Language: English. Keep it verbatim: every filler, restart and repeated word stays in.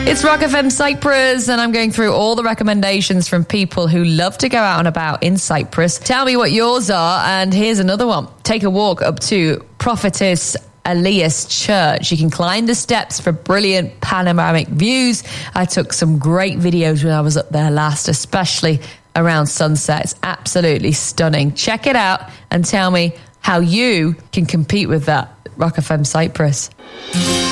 It's Rock F M Cyprus, and I'm going through all the recommendations from people who love to go out and about in Cyprus. Tell me what yours are, and here's another one. Take a walk up to Prophetess Elias Church. You can climb the steps for brilliant panoramic views. I took some great videos when I was up there last, especially around sunset. It's absolutely stunning. Check it out and tell me how you can compete with that. Rock F M Cyprus.